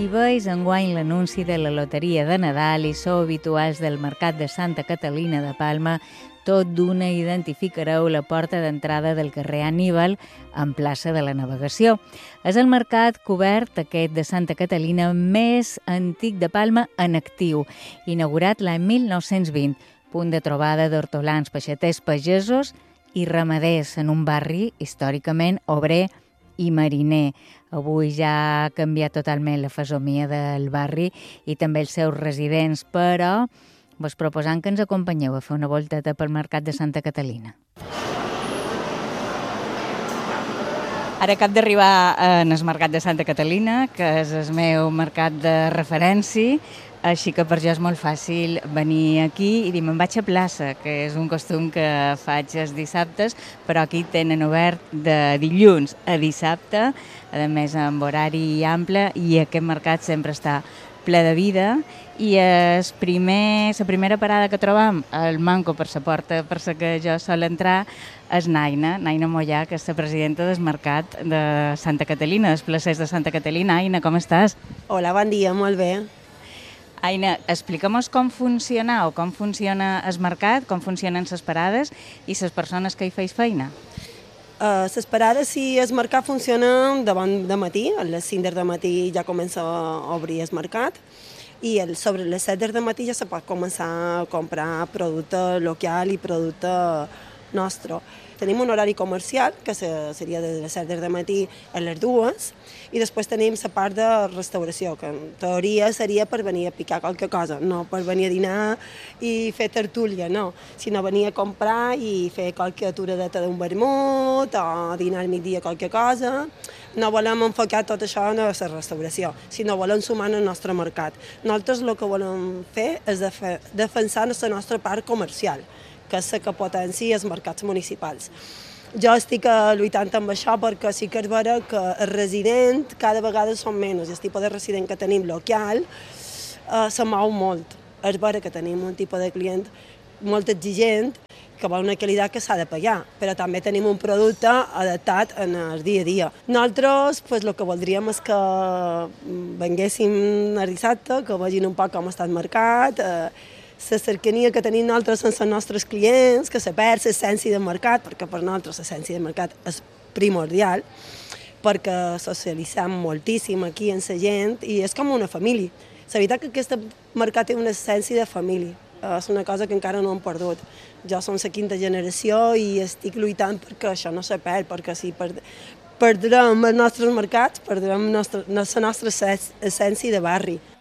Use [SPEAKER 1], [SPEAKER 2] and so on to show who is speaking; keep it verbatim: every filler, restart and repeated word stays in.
[SPEAKER 1] Si veus enguany l'anunci de la loteria de Nadal i sou habituals del Mercat de Santa Catalina de Palma, tot d'una identificareu la porta d'entrada del carrer Aníbal en plaça de la Navegació. És el mercat cobert, aquest de Santa Catalina, més antic de Palma en actiu, inaugurat l'any mil nou-cents vint, punt de trobada d'hortolans, peixaters, pagesos i ramaders en un barri històricament obrer i mariner. Avui ja ha canviat totalment la fesomia del barri i també els seus residents, però vos proposant que ens acompanyeu a fer una volteta pel Mercat de Santa Catalina. Ara acab d'arribar en el Mercat de Santa Catalina, que és el meu mercat de referència, així que per jo és molt fàcil venir aquí i dir me'n vaig a plaça, que és un costum que faig els dissabtes, però aquí tenen obert de dilluns a dissabte, a més amb horari ample, i aquest mercat sempre està ple de vida. I el primer, la primera parada que trobam, el manco per la porta per la que jo sol entrar, és Naina, Naina Mollà, que és la presidenta del Mercat de Santa Catalina, dels placers de Santa Catalina. Aina, com estàs?
[SPEAKER 2] Hola, bon dia, molt bé.
[SPEAKER 1] Aina, explica'm com funciona o com funciona el mercat, com funcionen les parades i les persones que hi feis feina.
[SPEAKER 2] Uh, les parades, si el mercat funciona de bon de matí, a les cinc del matí ja comença a obrir el mercat, i el, sobre les set del matí ja se pot començar a comprar producte local i producte nostre. Tenim un horari comercial, que seria de les set del matí a les dues, i després tenim la part de restauració, que en teoria seria per venir a picar qualque cosa, no per venir a dinar i fer tertúlia, no, sinó venir a comprar i fer qualque aturadeta d'un vermut o dinar al migdia qualque cosa. No volem enfocar tot això en la restauració, sinó volem sumar en el nostre mercat. Nosaltres el que volem fer és defensar la nostra part comercial, que és la que potencia els mercats municipals. Jo estic lluitant amb això perquè sí que és vera que els residents cada vegada són menys, i el tipus de resident que tenim local eh, se mou molt. És vera que tenim un tipus de client molt exigent, que vol una qualitat que s'ha de pagar, però també tenim un producte adaptat en el dia a dia. Nosaltres pues, el que voldríem és que venguéssim el dissabte, que vegin un poc com està el mercat, eh, la cercania que tenim nosaltres amb els nostres clients, que se perd l'essència del mercat, perquè per nosaltres l'essència del mercat és primordial, perquè socialitzem moltíssim aquí amb la gent i és com una família. La veritat que aquest mercat té una essència de família, és una cosa que encara no hem perdut. Jo som la quinta generació i estic lluitant perquè això no se perd, perquè si perdrem els nostres mercats, perdrem la nostra essència de barri.